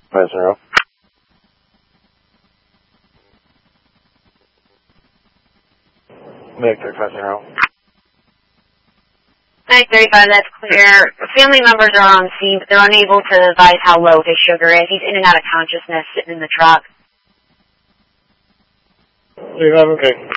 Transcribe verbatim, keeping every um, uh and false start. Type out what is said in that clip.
five zero. Medic thirty-five zero. Medic thirty-five, that's clear. Family members are on scene, but they're unable to advise how low his sugar is. He's in and out of consciousness, sitting in the truck. thirty-five, okay.